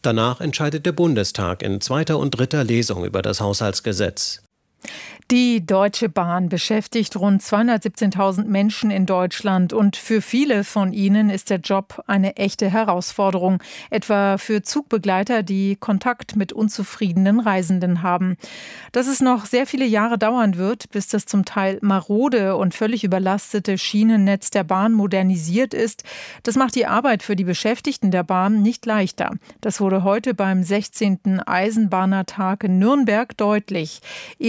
Danach entscheidet der Bundestag in zweiter und dritter Lesung über das Haushaltsgesetz. Die Deutsche Bahn beschäftigt rund 217.000 Menschen in Deutschland und für viele von ihnen ist der Job eine echte Herausforderung, etwa für Zugbegleiter, die Kontakt mit unzufriedenen Reisenden haben. Dass es noch sehr viele Jahre dauern wird, bis das zum Teil marode und völlig überlastete Schienennetz der Bahn modernisiert ist, das macht die Arbeit für die Beschäftigten der Bahn nicht leichter. Das wurde heute beim 16. Eisenbahnertag in Nürnberg deutlich.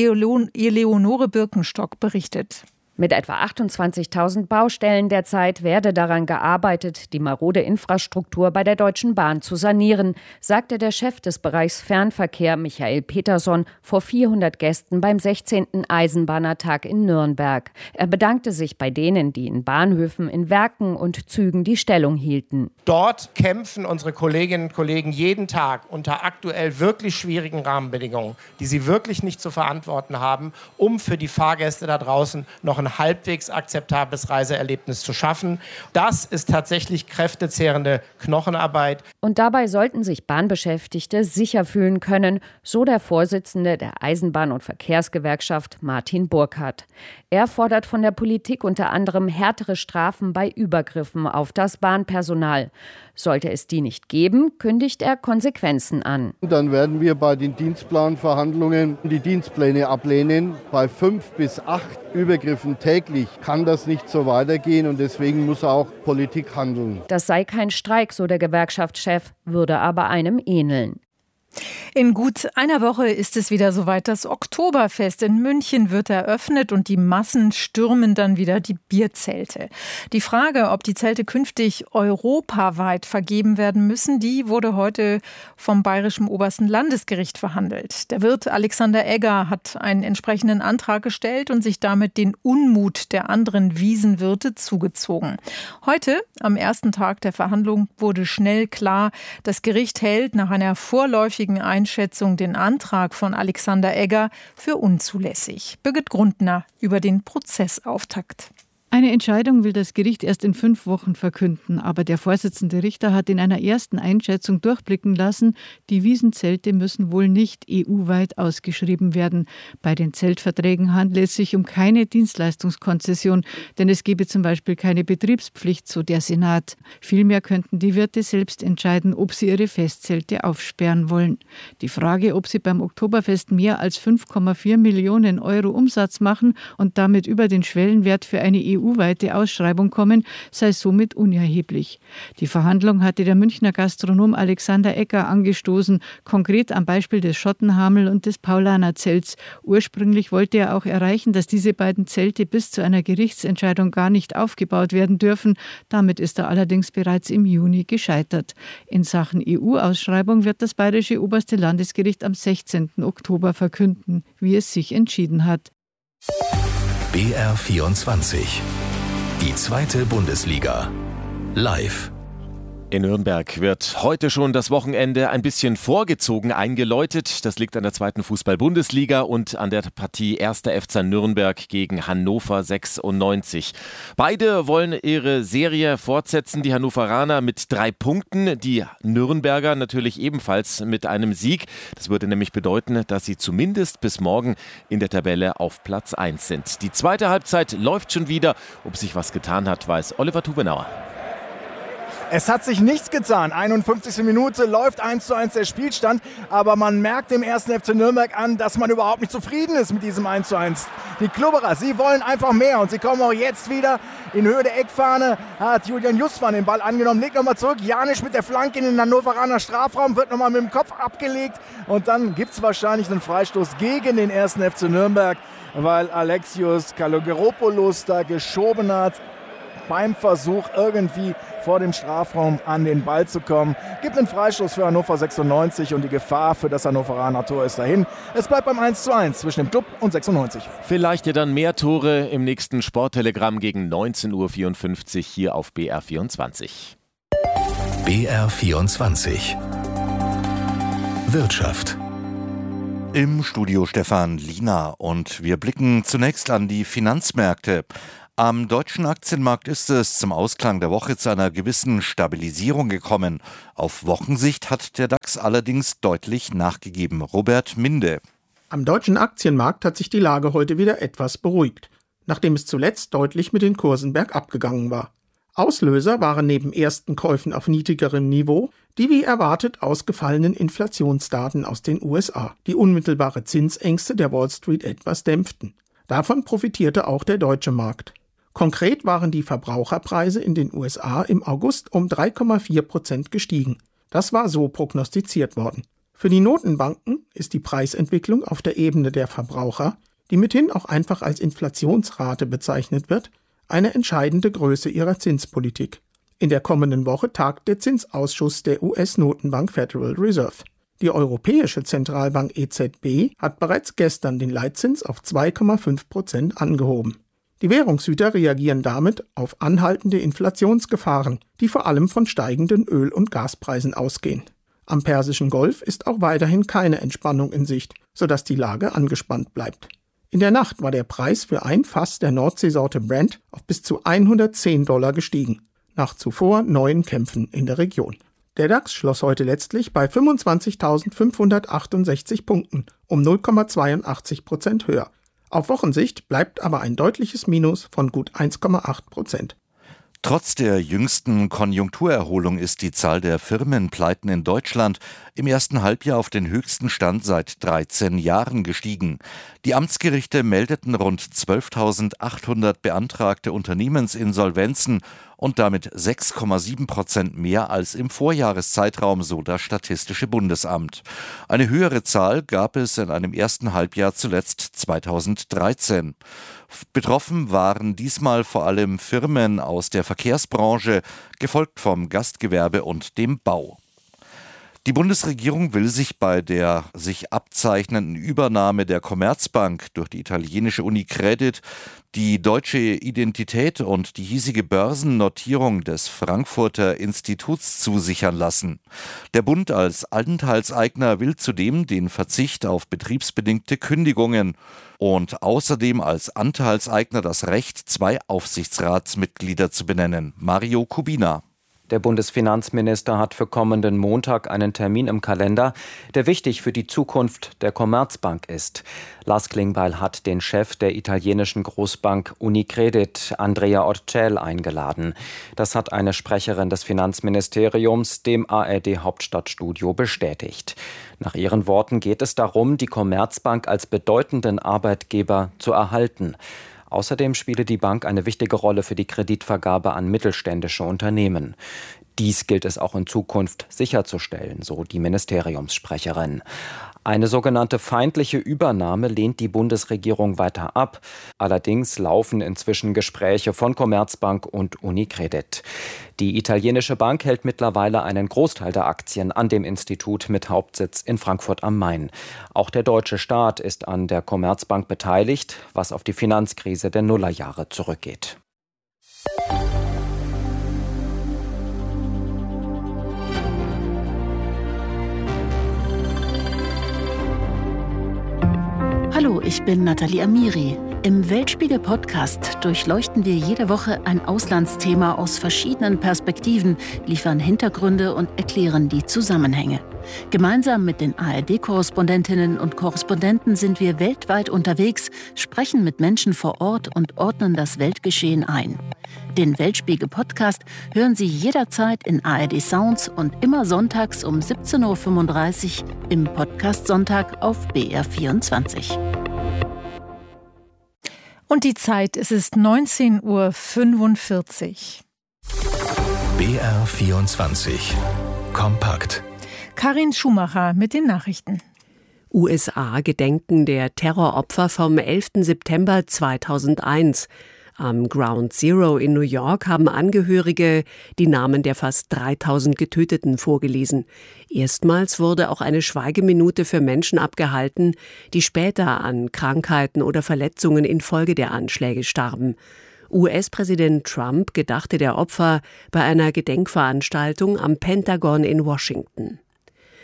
Eleonore Birkenstock berichtet. Mit etwa 28.000 Baustellen derzeit werde daran gearbeitet, die marode Infrastruktur bei der Deutschen Bahn zu sanieren, sagte der Chef des Bereichs Fernverkehr Michael Peterson vor 400 Gästen beim 16. Eisenbahnertag in Nürnberg. Er bedankte sich bei denen, die in Bahnhöfen, in Werken und Zügen die Stellung hielten. Dort kämpfen unsere Kolleginnen und Kollegen jeden Tag unter aktuell wirklich schwierigen Rahmenbedingungen, die sie wirklich nicht zu verantworten haben, um für die Fahrgäste da draußen noch ein halbwegs akzeptables Reiseerlebnis zu schaffen. Das ist tatsächlich kräftezehrende Knochenarbeit. Und dabei sollten sich Bahnbeschäftigte sicher fühlen können, so der Vorsitzende der Eisenbahn- und Verkehrsgewerkschaft Martin Burkhardt. Er fordert von der Politik unter anderem härtere Strafen bei Übergriffen auf das Bahnpersonal. Sollte es die nicht geben, kündigt er Konsequenzen an. Dann werden wir bei den Dienstplanverhandlungen die Dienstpläne ablehnen. Bei 5 bis 8 Übergriffen täglich kann das nicht so weitergehen und deswegen muss auch Politik handeln. Das sei kein Streik, so der Gewerkschaftschef, würde aber einem ähneln. In gut einer Woche ist es wieder soweit. Das Oktoberfest in München wird eröffnet und die Massen stürmen dann wieder die Bierzelte. Die Frage, ob die Zelte künftig europaweit vergeben werden müssen, die wurde heute vom Bayerischen Obersten Landesgericht verhandelt. Der Wirt Alexander Egger hat einen entsprechenden Antrag gestellt und sich damit den Unmut der anderen Wiesenwirte zugezogen. Heute, am ersten Tag der Verhandlung, wurde schnell klar, das Gericht hält nach einer vorläufigen Einschätzung den Antrag von Alexander Egger für unzulässig. Birgit Grundner über den Prozessauftakt. Eine Entscheidung will das Gericht erst in 5 Wochen verkünden, aber der Vorsitzende Richter hat in einer ersten Einschätzung durchblicken lassen, die Wiesenzelte müssen wohl nicht EU-weit ausgeschrieben werden. Bei den Zeltverträgen handelt es sich um keine Dienstleistungskonzession, denn es gebe zum Beispiel keine Betriebspflicht, so der Senat. Vielmehr könnten die Wirte selbst entscheiden, ob sie ihre Festzelte aufsperren wollen. Die Frage, ob sie beim Oktoberfest mehr als 5,4 Millionen Euro Umsatz machen und damit über den Schwellenwert für eine EU-weite Ausschreibung kommen, sei somit unerheblich. Die Verhandlung hatte der Münchner Gastronom Alexander Egger angestoßen, konkret am Beispiel des Schottenhamel und des Paulaner-Zelts. Ursprünglich wollte er auch erreichen, dass diese beiden Zelte bis zu einer Gerichtsentscheidung gar nicht aufgebaut werden dürfen. Damit ist er allerdings bereits im Juni gescheitert. In Sachen EU-Ausschreibung wird das Bayerische Oberste Landesgericht am 16. Oktober verkünden, wie es sich entschieden hat. BR24. Die zweite Bundesliga. Live. In Nürnberg wird heute schon das Wochenende ein bisschen vorgezogen eingeläutet. Das liegt an der zweiten Fußball-Bundesliga und an der Partie 1. FC Nürnberg gegen Hannover 96. Beide wollen ihre Serie fortsetzen, die Hannoveraner mit 3 Punkten, die Nürnberger natürlich ebenfalls mit einem Sieg. Das würde nämlich bedeuten, dass sie zumindest bis morgen in der Tabelle auf Platz 1 sind. Die zweite Halbzeit läuft schon wieder. Ob sich was getan hat, weiß Oliver Tubenauer. Es hat sich nichts getan. 51. Minute läuft 1:1 der Spielstand. Aber man merkt dem 1. FC Nürnberg an, dass man überhaupt nicht zufrieden ist mit diesem 1:1. Die Klubberer, sie wollen einfach mehr. Und sie kommen auch jetzt wieder in Höhe der Eckfahne. Hat Julian Justwan den Ball angenommen, legt nochmal zurück. Janisch mit der Flanke in den Hannoveraner Strafraum, wird nochmal mit dem Kopf abgelegt. Und dann gibt es wahrscheinlich einen Freistoß gegen den 1. FC Nürnberg, weil Alexios Kalogeropoulos da geschoben hat. Beim Versuch irgendwie vor dem Strafraum an den Ball zu kommen. Gibt einen Freistoß für Hannover 96 und die Gefahr für das Hannoveraner Tor ist dahin. Es bleibt beim 1:1 zwischen dem Club und 96. Vielleicht ja dann mehr Tore im nächsten Sporttelegramm gegen 19:54 Uhr hier auf BR24. BR24. Wirtschaft. Im Studio Stefan Liener und wir blicken zunächst an die Finanzmärkte. Am deutschen Aktienmarkt ist es zum Ausklang der Woche zu einer gewissen Stabilisierung gekommen. Auf Wochensicht hat der DAX DAX allerdings deutlich nachgegeben. Robert Minde. Am deutschen Aktienmarkt hat sich die Lage heute wieder etwas beruhigt, nachdem es zuletzt deutlich mit den Kursen bergab gegangen war. Auslöser waren neben ersten Käufen auf niedrigerem Niveau die wie erwartet ausgefallenen Inflationsdaten aus den USA, die unmittelbare Zinsängste der Wall Street etwas dämpften. Davon profitierte auch der deutsche Markt. Konkret waren die Verbraucherpreise in den USA im August um 3,4% gestiegen. Das war so prognostiziert worden. Für die Notenbanken ist die Preisentwicklung auf der Ebene der Verbraucher, die mithin auch einfach als Inflationsrate bezeichnet wird, eine entscheidende Größe ihrer Zinspolitik. In der kommenden Woche tagt der Zinsausschuss der US-Notenbank Federal Reserve. Die Europäische Zentralbank EZB hat bereits gestern den Leitzins auf 2,5% angehoben. Die Währungshüter reagieren damit auf anhaltende Inflationsgefahren, die vor allem von steigenden Öl- und Gaspreisen ausgehen. Am Persischen Golf ist auch weiterhin keine Entspannung in Sicht, sodass die Lage angespannt bleibt. In der Nacht war der Preis für ein Fass der Nordseesorte Brent auf bis zu $110 gestiegen, nach zuvor neuen Kämpfen in der Region. Der DAX schloss heute letztlich bei 25.568 Punkten, um 0,82% höher. Auf Wochensicht bleibt aber ein deutliches Minus von gut 1,8%. Trotz der jüngsten Konjunkturerholung ist die Zahl der Firmenpleiten in Deutschland im ersten Halbjahr auf den höchsten Stand seit 13 Jahren gestiegen. Die Amtsgerichte meldeten rund 12.800 beantragte Unternehmensinsolvenzen und damit 6,7% mehr als im Vorjahreszeitraum, so das Statistische Bundesamt. Eine höhere Zahl gab es in einem ersten Halbjahr zuletzt 2013. Betroffen waren diesmal vor allem Firmen aus der Verkehrsbranche, gefolgt vom Gastgewerbe und dem Bau. Die Bundesregierung will sich bei der sich abzeichnenden Übernahme der Commerzbank durch die italienische Unicredit die deutsche Identität und die hiesige Börsennotierung des Frankfurter Instituts zusichern lassen. Der Bund als Anteilseigner will zudem den Verzicht auf betriebsbedingte Kündigungen und außerdem als Anteilseigner das Recht, 2 Aufsichtsratsmitglieder zu benennen. Mario Kubina. Der Bundesfinanzminister hat für kommenden Montag einen Termin im Kalender, der wichtig für die Zukunft der Commerzbank ist. Lars Klingbeil hat den Chef der italienischen Großbank Unicredit, Andrea Orcel, eingeladen. Das hat eine Sprecherin des Finanzministeriums dem ARD-Hauptstadtstudio bestätigt. Nach ihren Worten geht es darum, die Commerzbank als bedeutenden Arbeitgeber zu erhalten. Außerdem spiele die Bank eine wichtige Rolle für die Kreditvergabe an mittelständische Unternehmen. Dies gilt es auch in Zukunft sicherzustellen, so die Ministeriumssprecherin. Eine sogenannte feindliche Übernahme lehnt die Bundesregierung weiter ab. Allerdings laufen inzwischen Gespräche von Commerzbank und Unicredit. Die italienische Bank hält mittlerweile einen Großteil der Aktien an dem Institut mit Hauptsitz in Frankfurt am Main. Auch der deutsche Staat ist an der Commerzbank beteiligt, was auf die Finanzkrise der Nullerjahre zurückgeht. Hallo, ich bin Nathalie Amiri. Im Weltspiegel-Podcast durchleuchten wir jede Woche ein Auslandsthema aus verschiedenen Perspektiven, liefern Hintergründe und erklären die Zusammenhänge. Gemeinsam mit den ARD-Korrespondentinnen und Korrespondenten sind wir weltweit unterwegs, sprechen mit Menschen vor Ort und ordnen das Weltgeschehen ein. Den Weltspiegel-Podcast hören Sie jederzeit in ARD Sounds und immer sonntags um 17.35 Uhr im Podcast Sonntag auf BR24. Und die Zeit, es ist 19.45 Uhr. BR24 Kompakt. Karin Schumacher mit den Nachrichten. USA gedenken der Terroropfer vom 11. September 2001. Am Ground Zero in New York haben Angehörige die Namen der fast 3000 Getöteten vorgelesen. Erstmals wurde auch eine Schweigeminute für Menschen abgehalten, die später an Krankheiten oder Verletzungen infolge der Anschläge starben. US-Präsident Trump gedachte der Opfer bei einer Gedenkveranstaltung am Pentagon in Washington.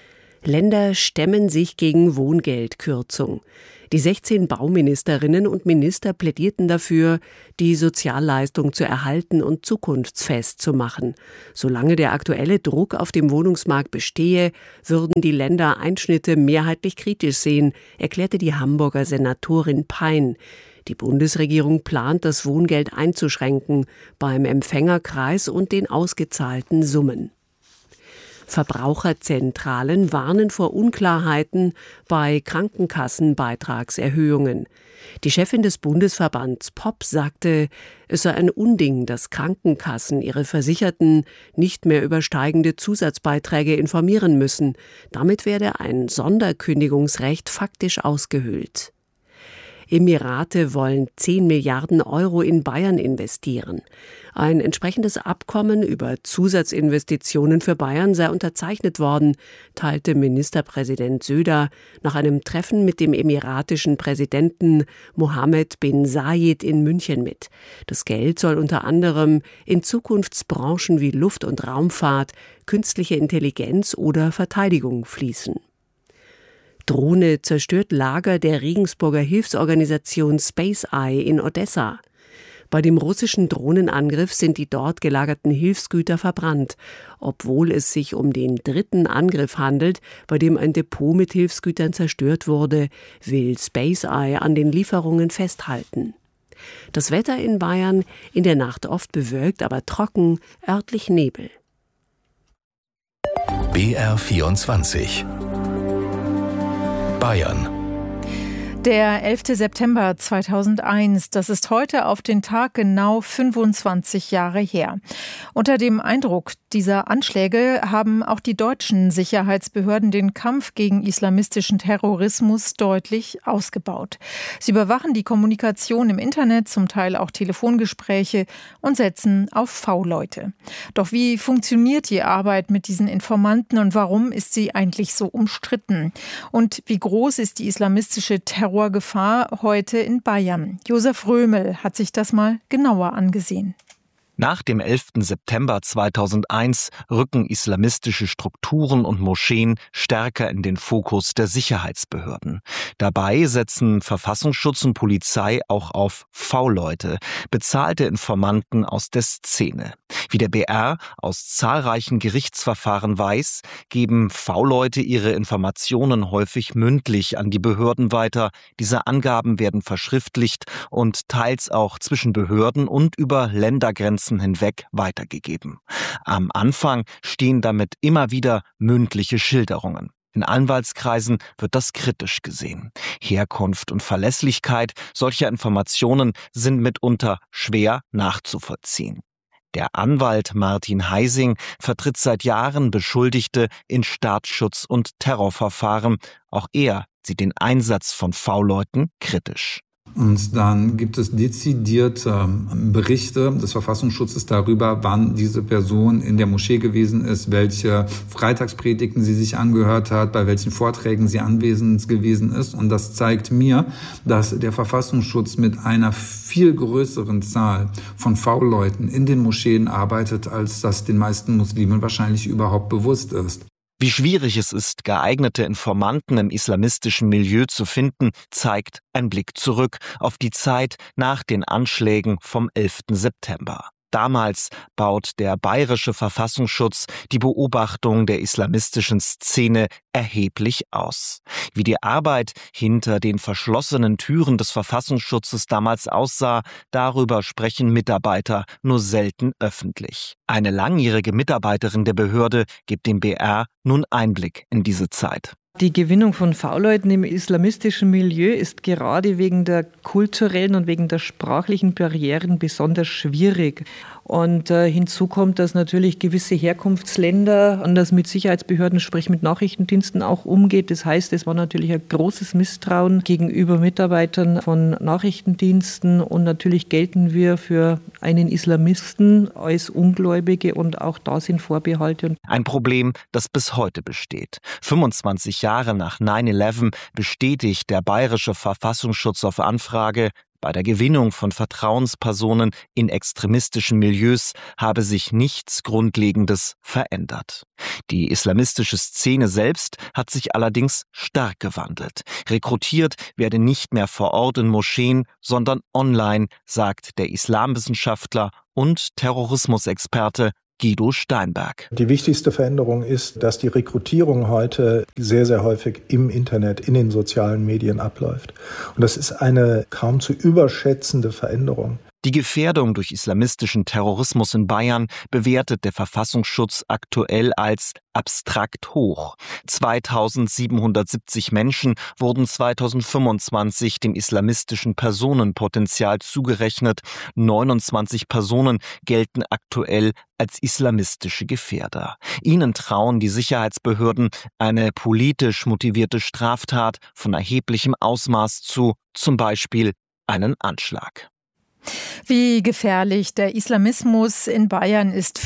Länder stemmen sich gegen Wohngeldkürzung. Die 16 Bauministerinnen und Minister plädierten dafür, die Sozialleistung zu erhalten und zukunftsfest zu machen. Solange der aktuelle Druck auf dem Wohnungsmarkt bestehe, würden die Länder Einschnitte mehrheitlich kritisch sehen, erklärte die Hamburger Senatorin Pein. Die Bundesregierung plant, das Wohngeld einzuschränken beim Empfängerkreis und den ausgezahlten Summen. Verbraucherzentralen warnen vor Unklarheiten bei Krankenkassenbeitragserhöhungen. Die Chefin des Bundesverbands POP sagte, es sei ein Unding, dass Krankenkassen ihre Versicherten nicht mehr über steigende Zusatzbeiträge informieren müssen. Damit werde ein Sonderkündigungsrecht faktisch ausgehöhlt. Emirate wollen 10 Milliarden Euro in Bayern investieren. Ein entsprechendes Abkommen über Zusatzinvestitionen für Bayern sei unterzeichnet worden, teilte Ministerpräsident Söder nach einem Treffen mit dem emiratischen Präsidenten Mohammed bin Zayed in München mit. Das Geld soll unter anderem in Zukunftsbranchen wie Luft- und Raumfahrt, künstliche Intelligenz oder Verteidigung fließen. Drohne zerstört Lager der Regensburger Hilfsorganisation Space Eye in Odessa. Bei dem russischen Drohnenangriff sind die dort gelagerten Hilfsgüter verbrannt, obwohl es sich um den dritten Angriff handelt, bei dem ein Depot mit Hilfsgütern zerstört wurde, will Space Eye an den Lieferungen festhalten. Das Wetter in Bayern in der Nacht oft bewölkt, aber trocken, örtlich Nebel. BR24 Bayern. Der 11. September 2001, das ist heute auf den Tag genau 25 Jahre her. Unter dem Eindruck dieser Anschläge haben auch die deutschen Sicherheitsbehörden den Kampf gegen islamistischen Terrorismus deutlich ausgebaut. Sie überwachen die Kommunikation im Internet, zum Teil auch Telefongespräche und setzen auf V-Leute. Doch wie funktioniert die Arbeit mit diesen Informanten und warum ist sie eigentlich so umstritten? Und wie groß ist die islamistische Terrorismus Gefahr heute in Bayern? Josef Römel hat sich das mal genauer angesehen. Nach dem 11. September 2001 rücken islamistische Strukturen und Moscheen stärker in den Fokus der Sicherheitsbehörden. Dabei setzen Verfassungsschutz und Polizei auch auf V-Leute, bezahlte Informanten aus der Szene. Wie der BR aus zahlreichen Gerichtsverfahren weiß, geben V-Leute ihre Informationen häufig mündlich an die Behörden weiter. Diese Angaben werden verschriftlicht und teils auch zwischen Behörden und über Ländergrenzen hinweg weitergegeben. Am Anfang stehen damit immer wieder mündliche Schilderungen. In Anwaltskreisen wird das kritisch gesehen. Herkunft und Verlässlichkeit solcher Informationen sind mitunter schwer nachzuvollziehen. Der Anwalt Martin Heising vertritt seit Jahren Beschuldigte in Staatsschutz- und Terrorverfahren. Auch er sieht den Einsatz von V-Leuten kritisch. Und dann gibt es dezidierte Berichte des Verfassungsschutzes darüber, wann diese Person in der Moschee gewesen ist, welche Freitagspredigten sie sich angehört hat, bei welchen Vorträgen sie anwesend gewesen ist. Und das zeigt mir, dass der Verfassungsschutz mit einer viel größeren Zahl von V-Leuten in den Moscheen arbeitet, als das den meisten Muslimen wahrscheinlich überhaupt bewusst ist. Wie schwierig es ist, geeignete Informanten im islamistischen Milieu zu finden, zeigt ein Blick zurück auf die Zeit nach den Anschlägen vom 11. September. Damals baut der bayerische Verfassungsschutz die Beobachtung der islamistischen Szene erheblich aus. Wie die Arbeit hinter den verschlossenen Türen des Verfassungsschutzes damals aussah, darüber sprechen Mitarbeiter nur selten öffentlich. Eine langjährige Mitarbeiterin der Behörde gibt dem BR nun Einblick in diese Zeit. Die Gewinnung von V-Leuten im islamistischen Milieu ist gerade wegen der kulturellen und wegen der sprachlichen Barrieren besonders schwierig. Und hinzu kommt, dass natürlich gewisse Herkunftsländer anders mit Sicherheitsbehörden, sprich mit Nachrichtendiensten auch umgeht. Das heißt, es war natürlich ein großes Misstrauen gegenüber Mitarbeitern von Nachrichtendiensten und natürlich gelten wir für einen Islamisten als Ungläubige und auch da sind Vorbehalte. Ein Problem, das bis heute besteht. 25 Jahre nach 9/11 bestätigt der bayerische Verfassungsschutz auf Anfrage: Bei der Gewinnung von Vertrauenspersonen in extremistischen Milieus habe sich nichts Grundlegendes verändert. Die islamistische Szene selbst hat sich allerdings stark gewandelt. Rekrutiert werde nicht mehr vor Ort in Moscheen, sondern online, sagt der Islamwissenschaftler und Terrorismusexperte Guido Steinberg. Die wichtigste Veränderung ist, dass die Rekrutierung heute sehr, sehr häufig im Internet, in den sozialen Medien abläuft. Und das ist eine kaum zu überschätzende Veränderung. Die Gefährdung durch islamistischen Terrorismus in Bayern bewertet der Verfassungsschutz aktuell als abstrakt hoch. 2770 Menschen wurden 2025 dem islamistischen Personenpotenzial zugerechnet. 29 Personen gelten aktuell als islamistische Gefährder. Ihnen trauen die Sicherheitsbehörden eine politisch motivierte Straftat von erheblichem Ausmaß zu, zum Beispiel einen Anschlag. Wie gefährlich der Islamismus in Bayern ist,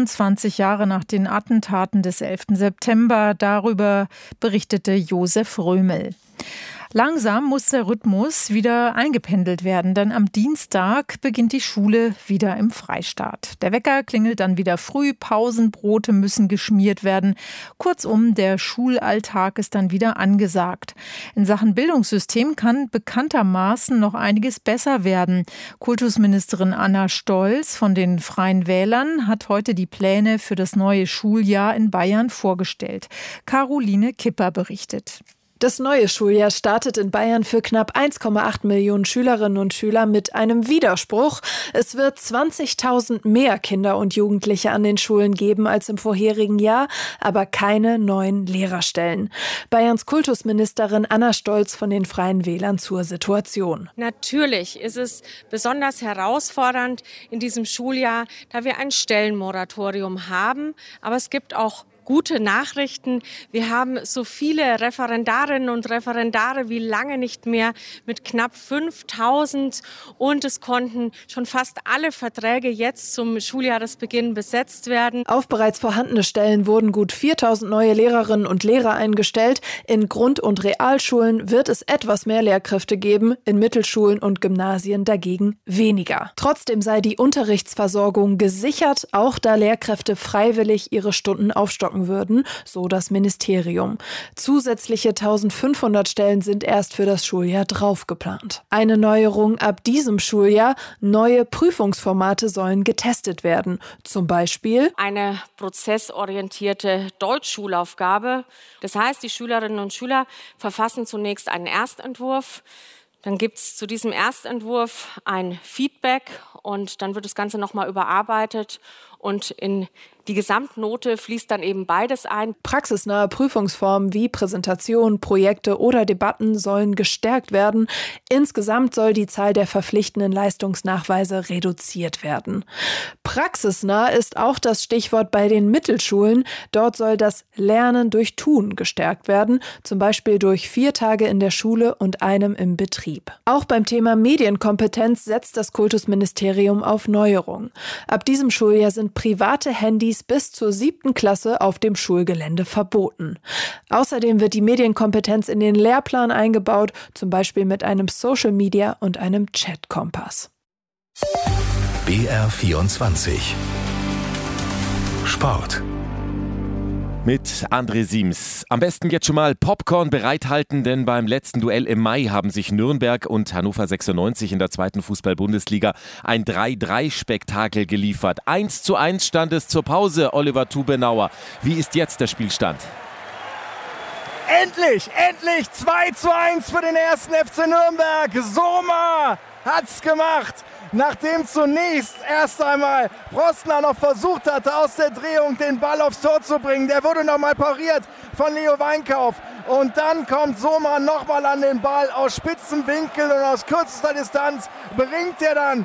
25 Jahre nach den Attentaten des 11. September. Darüber berichtete Josef Römel. Langsam muss der Rhythmus wieder eingependelt werden, denn am Dienstag beginnt die Schule wieder im Freistaat. Der Wecker klingelt dann wieder früh, Pausenbrote müssen geschmiert werden. Kurzum, der Schulalltag ist dann wieder angesagt. In Sachen Bildungssystem kann bekanntermaßen noch einiges besser werden. Kultusministerin Anna Stolz von den Freien Wählern hat heute die Pläne für das neue Schuljahr in Bayern vorgestellt. Caroline Kipper berichtet. Das neue Schuljahr startet in Bayern für knapp 1,8 Millionen Schülerinnen und Schüler mit einem Widerspruch. Es wird 20.000 mehr Kinder und Jugendliche an den Schulen geben als im vorherigen Jahr, aber keine neuen Lehrerstellen. Bayerns Kultusministerin Anna Stolz von den Freien Wählern zur Situation. Natürlich ist es besonders herausfordernd in diesem Schuljahr, da wir ein Stellenmoratorium haben, aber es gibt auch gute Nachrichten. Wir haben so viele Referendarinnen und Referendare wie lange nicht mehr mit knapp 5.000 und es konnten schon fast alle Verträge jetzt zum Schuljahresbeginn besetzt werden. Auf bereits vorhandene Stellen wurden gut 4.000 neue Lehrerinnen und Lehrer eingestellt. In Grund- und Realschulen wird es etwas mehr Lehrkräfte geben, in Mittelschulen und Gymnasien dagegen weniger. Trotzdem sei die Unterrichtsversorgung gesichert, auch da Lehrkräfte freiwillig ihre Stunden aufstocken würden, so das Ministerium. Zusätzliche 1.500 Stellen sind erst für das Schuljahr drauf geplant. Eine Neuerung ab diesem Schuljahr: neue Prüfungsformate sollen getestet werden. Zum Beispiel eine prozessorientierte Deutschschulaufgabe. Das heißt, die Schülerinnen und Schüler verfassen zunächst einen Erstentwurf. Dann gibt es zu diesem Erstentwurf ein Feedback und dann wird das Ganze nochmal überarbeitet und in die Gesamtnote fließt dann eben beides ein. Praxisnahe Prüfungsformen wie Präsentationen, Projekte oder Debatten sollen gestärkt werden. Insgesamt soll die Zahl der verpflichtenden Leistungsnachweise reduziert werden. Praxisnah ist auch das Stichwort bei den Mittelschulen. Dort soll das Lernen durch Tun gestärkt werden, zum Beispiel durch 4 Tage in der Schule und einem im Betrieb. Auch beim Thema Medienkompetenz setzt das Kultusministerium auf Neuerungen. Ab diesem Schuljahr sind private Handys bis zur 7. Klasse auf dem Schulgelände verboten. Außerdem wird die Medienkompetenz in den Lehrplan eingebaut, zum Beispiel mit einem Social Media und einem Chat-Kompass. BR24 Sport. Mit André Siems. Am besten jetzt schon mal Popcorn bereithalten, denn beim letzten Duell im Mai haben sich Nürnberg und Hannover 96 in der 2. Fußball-Bundesliga ein 3-3-Spektakel geliefert. 1:1 stand es zur Pause, Oliver Tubenauer. Wie ist jetzt der Spielstand? Endlich 2:1 für den 1. FC Nürnberg. Sommer hat's gemacht. Nachdem zunächst erst einmal Brostner noch versucht hatte, aus der Drehung den Ball aufs Tor zu bringen. Der wurde nochmal pariert von Leo Weinkauf. Und dann kommt Sommer nochmal an den Ball aus spitzem Winkel und aus kürzester Distanz bringt er dann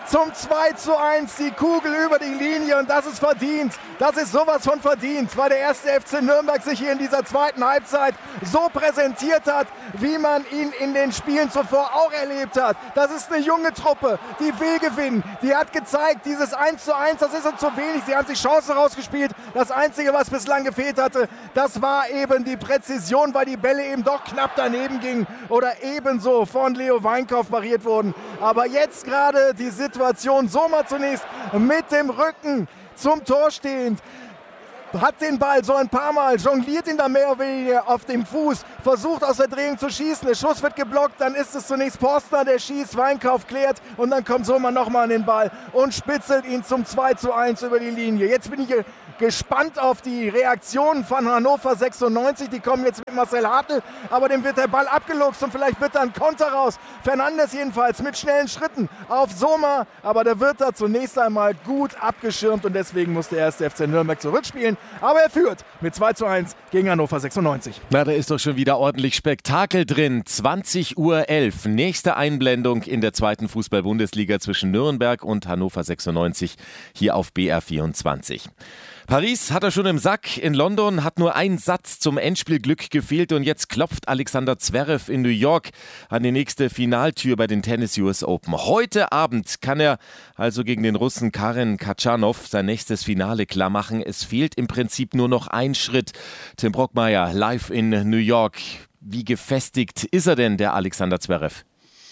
zum 2:1, die Kugel über die Linie und das ist verdient. Das ist sowas von verdient, weil der erste FC Nürnberg sich hier in dieser zweiten Halbzeit so präsentiert hat, wie man ihn in den Spielen zuvor auch erlebt hat. Das ist eine junge Truppe, die will gewinnen. Die hat gezeigt, dieses 1:1, das ist uns zu wenig. Sie haben sich Chancen rausgespielt. Das Einzige, was bislang gefehlt hatte, das war eben die Präzision, weil die Bälle eben doch knapp daneben gingen oder ebenso von Leo Weinkauf pariert wurden. Aber jetzt gerade die Situation, Sommer zunächst mit dem Rücken zum Tor stehend, hat den Ball so ein paar Mal, jongliert ihn da mehr oder weniger auf dem Fuß, versucht aus der Drehung zu schießen, der Schuss wird geblockt, dann ist es zunächst Postner, der schießt, Weinkauf klärt und dann kommt Sommer nochmal an den Ball und spitzelt ihn zum 2:1 über die Linie. Jetzt bin ich gespannt auf die Reaktionen von Hannover 96, die kommen jetzt mit Marcel Hartl, aber dem wird der Ball abgeluchst und vielleicht wird da ein Konter raus. Fernandes jedenfalls mit schnellen Schritten auf Sommer, aber der wird da zunächst einmal gut abgeschirmt und deswegen muss der erste FC Nürnberg zurückspielen. Aber er führt mit 2:1 gegen Hannover 96. Na, da ist doch schon wieder ordentlich Spektakel drin. 20:11 Uhr, nächste Einblendung in der zweiten Fußball-Bundesliga zwischen Nürnberg und Hannover 96 hier auf BR24. Paris hat er schon im Sack. In London hat nur ein Satz zum Endspielglück gefehlt und jetzt klopft Alexander Zverev in New York an die nächste Finaltür bei den Tennis US Open. Heute Abend kann er also gegen den Russen Karen Khachanov sein nächstes Finale klar machen. Es fehlt im Prinzip nur noch ein Schritt. Tim Brockmeier live in New York. Wie gefestigt ist er denn, der Alexander Zverev?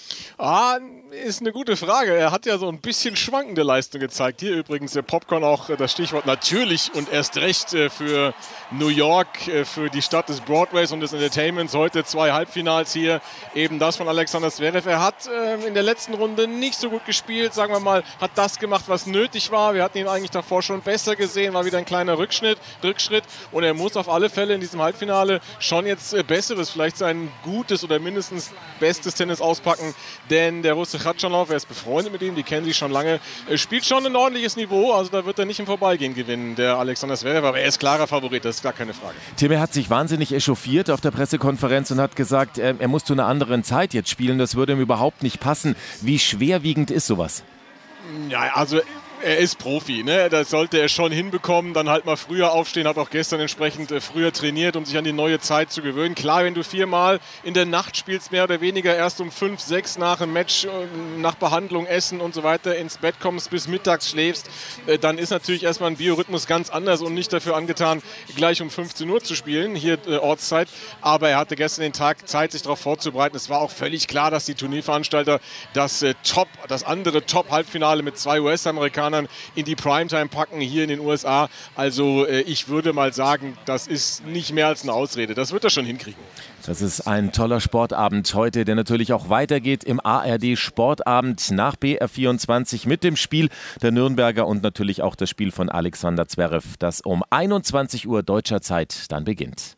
Ist eine gute Frage. Er hat ja so ein bisschen schwankende Leistung gezeigt. Hier übrigens der Popcorn auch das Stichwort natürlich und erst recht für New York, für die Stadt des Broadways und des Entertainments. Heute 2 Halbfinals hier, eben das von Alexander Zverev. Er hat in der letzten Runde nicht so gut gespielt, sagen wir mal, hat das gemacht, was nötig war. Wir hatten ihn eigentlich davor schon besser gesehen, war wieder ein kleiner Rückschritt und er muss auf alle Fälle in diesem Halbfinale schon jetzt besseres, vielleicht sein gutes oder mindestens bestes Tennis auspacken, denn der Russe Khachanov, er ist befreundet mit ihm, die kennen sich schon lange, spielt schon ein ordentliches Niveau, also da wird er nicht im Vorbeigehen gewinnen, der Alexander Zverev, aber er ist klarer Favorit, das ist gar keine Frage. Tim, er hat sich wahnsinnig echauffiert auf der Pressekonferenz und hat gesagt, er muss zu einer anderen Zeit jetzt spielen, das würde ihm überhaupt nicht passen. Wie schwerwiegend ist sowas? Ja, also er ist Profi, ne? Das sollte er schon hinbekommen, dann halt mal früher aufstehen, habe auch gestern entsprechend früher trainiert, um sich an die neue Zeit zu gewöhnen. Klar, wenn du 4-mal in der Nacht spielst, mehr oder weniger erst um 5, 6 nach dem Match, nach Behandlung, Essen und so weiter ins Bett kommst, bis mittags schläfst, dann ist natürlich erstmal ein Biorhythmus ganz anders und nicht dafür angetan, gleich um 15 Uhr zu spielen, hier Ortszeit. Aber er hatte gestern den Tag Zeit, sich darauf vorzubereiten. Es war auch völlig klar, dass die Turnierveranstalter das andere Top-Halbfinale mit 2 US-Amerikanern in die Primetime packen hier in den USA. Also ich würde mal sagen, das ist nicht mehr als eine Ausrede. Das wird er schon hinkriegen. Das ist ein toller Sportabend heute, der natürlich auch weitergeht im ARD Sportabend nach BR24 mit dem Spiel der Nürnberger und natürlich auch das Spiel von Alexander Zverev, das um 21 Uhr deutscher Zeit dann beginnt.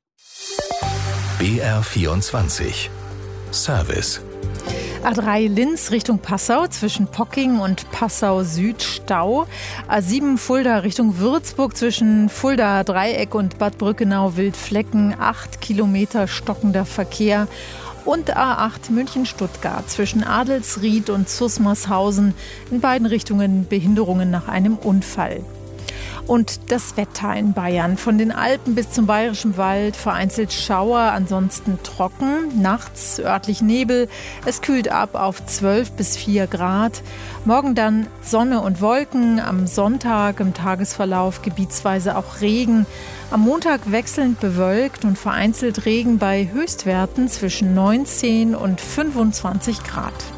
BR24 Service. A3 Linz Richtung Passau, zwischen Pocking und Passau Süd Stau. A7 Fulda Richtung Würzburg, zwischen Fulda Dreieck und Bad Brückenau-Wildflecken, 8 Kilometer stockender Verkehr. Und A8 München-Stuttgart, zwischen Adelsried und Zusmarshausen, in beiden Richtungen Behinderungen nach einem Unfall. Und das Wetter in Bayern. Von den Alpen bis zum Bayerischen Wald vereinzelt Schauer, ansonsten trocken. Nachts örtlich Nebel. Es kühlt ab auf 12 bis 4 Grad. Morgen dann Sonne und Wolken. Am Sonntag im Tagesverlauf gebietsweise auch Regen. Am Montag wechselnd bewölkt und vereinzelt Regen bei Höchstwerten zwischen 19 und 25 Grad.